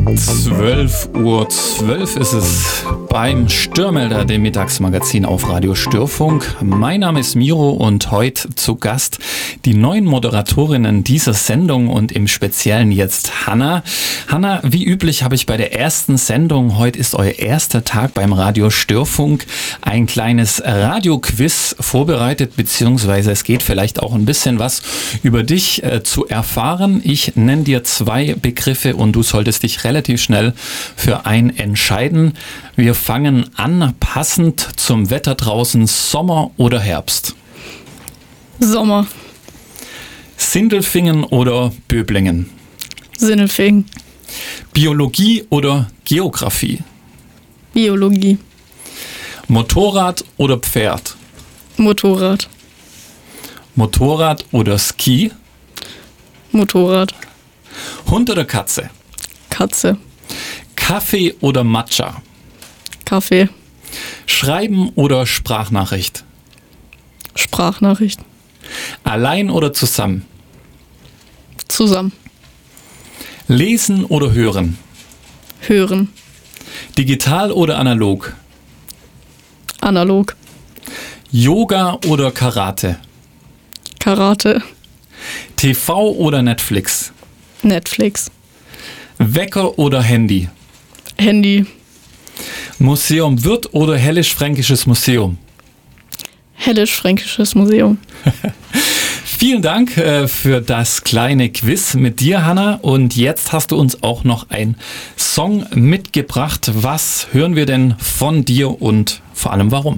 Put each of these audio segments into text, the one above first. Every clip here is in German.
12:12 Uhr ist es beim Störmelder, dem Mittagsmagazin auf Radio Störfunk. Mein Name ist Miro und heute zu Gast die neuen Moderatorinnen dieser Sendung und im Speziellen jetzt Hanna. Hanna, wie üblich habe ich bei der ersten Sendung, heute ist euer erster Tag beim Radio Störfunk, ein kleines Radioquiz vorbereitet, beziehungsweise es geht vielleicht auch ein bisschen was über dich zu erfahren. Ich nenne dir zwei Begriffe und du solltest dich relativ schnell für einen entscheiden. Wir fangen an, passend zum Wetter draußen, Sommer oder Herbst? Sommer. Sindelfingen oder Böblingen? Sindelfingen. Biologie oder Geografie? Biologie. Motorrad oder Pferd? Motorrad. Motorrad oder Ski? Motorrad. Hund oder Katze? Katze. Kaffee oder Matcha? Kaffee. Schreiben oder Sprachnachricht? Sprachnachricht. Allein oder zusammen? Zusammen. Lesen oder hören? Hören. Digital oder analog? Analog. Yoga oder Karate? Karate. TV oder Netflix? Netflix. Wecker oder Handy? Handy. Museum Würth oder Hellisch-Fränkisches Museum? Hellisch-Fränkisches Museum. Vielen Dank für das kleine Quiz mit dir, Hanna. Und jetzt hast du uns auch noch einen Song mitgebracht. Was hören wir denn von dir und vor allem warum?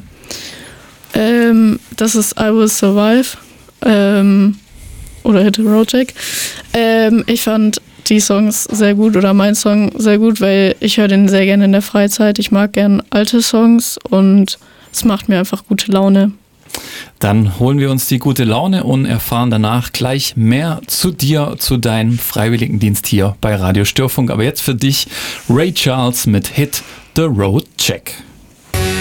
Das ist I Will Survive oder Hit a Road Jack. Ich fand die Songs sehr gut oder mein Song sehr gut, weil ich höre den sehr gerne in der Freizeit. Ich mag gerne alte Songs und es macht mir einfach gute Laune. Dann holen wir uns die gute Laune und erfahren danach gleich mehr zu dir, zu deinem Freiwilligendienst hier bei Radio Störfunk. Aber jetzt für dich Ray Charles mit Hit the Road Jack.